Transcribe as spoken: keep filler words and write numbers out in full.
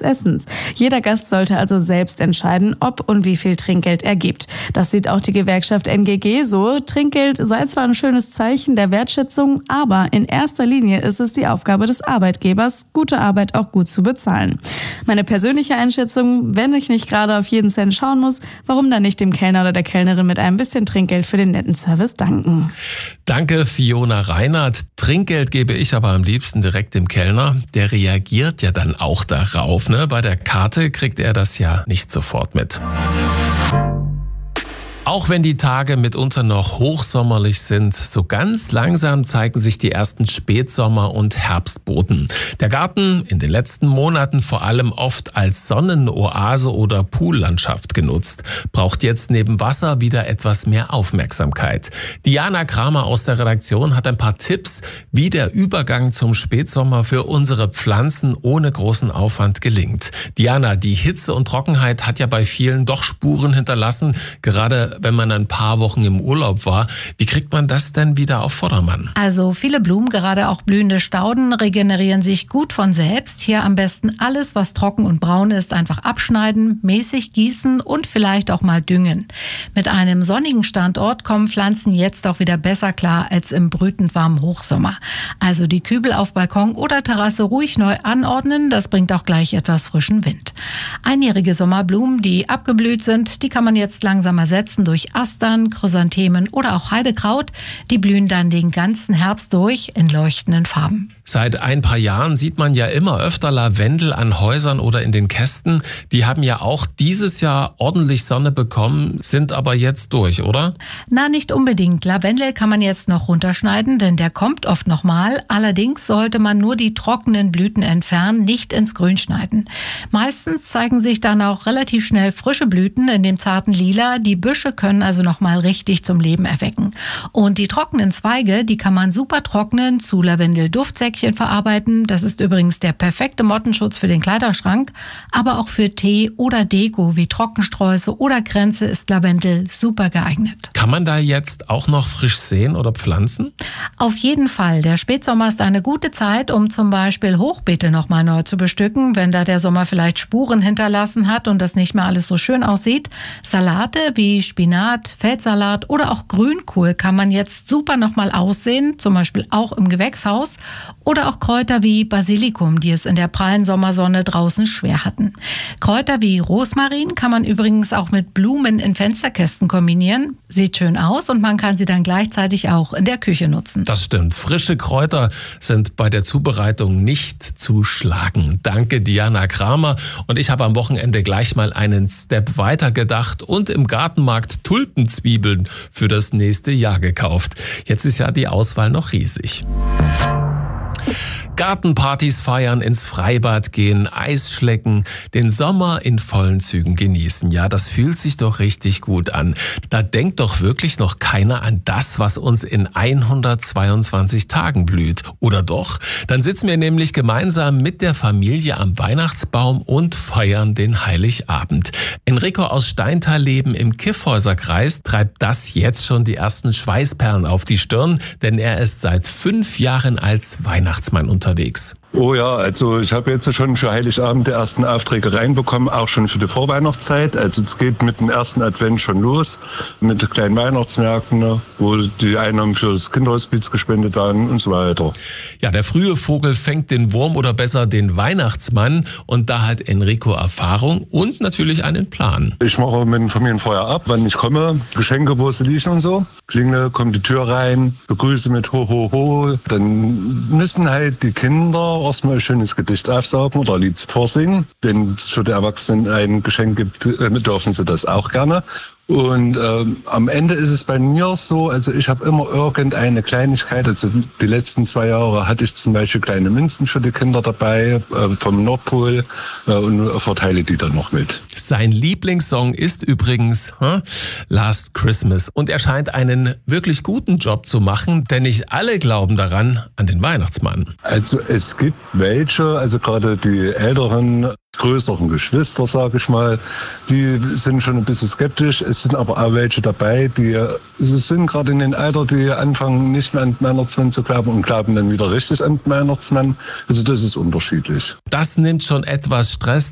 Essens. Jeder Gast sollte also selbst entscheiden, ob und wie viel Trinkgeld er gibt. Das sieht auch die Gewerkschaft N G G so. Trinkgeld sei zwar ein schönes Zeichen der Wertschätzung, aber in erster Linie ist es die Aufgabe des Arbeitgebers, gute Arbeit auch gut zu bezahlen. Meine persönliche Einschätzung, wenn ich nicht gerade auf jeden Cent schauen muss, warum dann nicht dem Kellner oder der Kellnerin mit einem bisschen Trinkgeld für den netten Service danken? Danke, Fiona Reinhardt. Trinkgeld gebe ich aber am liebsten direkt dem Kellner. Der reagiert ja dann auch darauf, ne? Bei der Karte kriegt er das ja nicht sofort mit. Auch wenn die Tage mitunter noch hochsommerlich sind, so ganz langsam zeigen sich die ersten Spätsommer- und Herbstboten. Der Garten in den letzten Monaten vor allem oft als Sonnenoase oder Poollandschaft genutzt, braucht jetzt neben Wasser wieder etwas mehr Aufmerksamkeit. Diana Kramer aus der Redaktion hat ein paar Tipps, wie der Übergang zum Spätsommer für unsere Pflanzen ohne großen Aufwand gelingt. Diana, die Hitze und Trockenheit hat ja bei vielen doch Spuren hinterlassen, gerade wenn man ein paar Wochen im Urlaub war. Wie kriegt man das denn wieder auf Vordermann? Also viele Blumen, gerade auch blühende Stauden, regenerieren sich gut von selbst. Hier am besten alles, was trocken und braun ist, einfach abschneiden, mäßig gießen und vielleicht auch mal düngen. Mit einem sonnigen Standort kommen Pflanzen jetzt auch wieder besser klar als im brütend warmen Hochsommer. Also die Kübel auf Balkon oder Terrasse ruhig neu anordnen, das bringt auch gleich etwas frischen Wind. Einjährige Sommerblumen, die abgeblüht sind, die kann man jetzt langsam ersetzen durch Astern, Chrysanthemen oder auch Heidekraut. Die blühen dann den ganzen Herbst durch in leuchtenden Farben. Seit ein paar Jahren sieht man ja immer öfter Lavendel an Häusern oder in den Kästen. Die haben ja auch dieses Jahr ordentlich Sonne bekommen, sind aber jetzt durch, oder? Na, nicht unbedingt. Lavendel kann man jetzt noch runterschneiden, denn der kommt oft nochmal. Allerdings sollte man nur die trockenen Blüten entfernen, nicht ins Grün schneiden. Meistens zeigen sich dann auch relativ schnell frische Blüten in dem zarten Lila. Die Büsche können also nochmal richtig zum Leben erwecken. Und die trockenen Zweige, die kann man super trocknen, zu Lavendel-Duftsäckchen verarbeiten. Das ist übrigens der perfekte Mottenschutz für den Kleiderschrank. Aber auch für Tee oder Deko wie Trockensträuße oder Kränze ist Lavendel super geeignet. Kann man da jetzt auch noch frisch säen oder pflanzen? Auf jeden Fall. Der Spätsommer ist eine gute Zeit, um zum Beispiel Hochbeete nochmal neu zu bestücken, wenn da der Sommer vielleicht Spuren hinterlassen hat und das nicht mehr alles so schön aussieht. Salate wie Spinat, Feldsalat oder auch Grünkohl kann man jetzt super nochmal aussehen, zum Beispiel auch im Gewächshaus. Oder auch Kräuter wie Basilikum, die es in der prallen Sommersonne draußen schwer hatten. Kräuter wie Rosmarin kann man übrigens auch mit Blumen in Fensterkästen kombinieren. Sieht schön aus und man kann sie dann gleichzeitig auch in der Küche nutzen. Das stimmt. Frische Kräuter sind bei der Zubereitung nicht zu schlagen. Danke, Diana Kramer. Und ich habe am Wochenende gleich mal einen Step weiter gedacht und im Gartenmarkt Tulpenzwiebeln für das nächste Jahr gekauft. Jetzt ist ja die Auswahl noch riesig. Gartenpartys feiern, ins Freibad gehen, Eis schlecken, den Sommer in vollen Zügen genießen. Ja, das fühlt sich doch richtig gut an. Da denkt doch wirklich noch keiner an das, was uns in hundertzweiundzwanzig Tagen blüht. Oder doch? Dann sitzen wir nämlich gemeinsam mit der Familie am Weihnachtsbaum und feiern den Heiligabend. Enrico aus Steintal-Leben im Kyffhäuserkreis treibt das jetzt schon die ersten Schweißperlen auf die Stirn, denn er ist seit fünf Jahren als Weihnachtsmann unterwegs. unterwegs. Oh ja, also ich habe jetzt schon für Heiligabend die ersten Aufträge reinbekommen, auch schon für die Vorweihnachtszeit. Also es geht mit dem ersten Advent schon los, mit den kleinen Weihnachtsmärkten, wo die Einnahmen für das Kinderhospiz gespendet werden und so weiter. Ja, der frühe Vogel fängt den Wurm oder besser den Weihnachtsmann und da hat Enrico Erfahrung und natürlich einen Plan. Ich mache mit den Familien vorher ab, wann ich komme, Geschenke, wo sie liegen und so. Klingle, kommt die Tür rein, begrüße mit Ho, Ho, Ho. Dann müssen halt die Kinder erstmal ein schönes Gedicht aufsaugen oder ein Lied vorsingen. Wenn es für die Erwachsenen ein Geschenk gibt, dürfen sie das auch gerne. Und ähm, am Ende ist es bei mir so, also ich habe immer irgendeine Kleinigkeit, also die letzten zwei Jahre hatte ich zum Beispiel kleine Münzen für die Kinder dabei, äh, vom Nordpol äh, und verteile die dann noch mit. Sein Lieblingssong ist übrigens huh, Last Christmas und er scheint einen wirklich guten Job zu machen, denn nicht alle glauben daran an den Weihnachtsmann. Also es gibt welche, also gerade die älteren, größeren Geschwister, sage ich mal, die sind schon ein bisschen skeptisch. Es sind aber auch welche dabei, die sie sind gerade in den Alter, die anfangen nicht mehr an den Weihnachtsmann zu glauben und glauben dann wieder richtig an den Weihnachtsmann. Also das ist unterschiedlich. Das nimmt schon etwas Stress,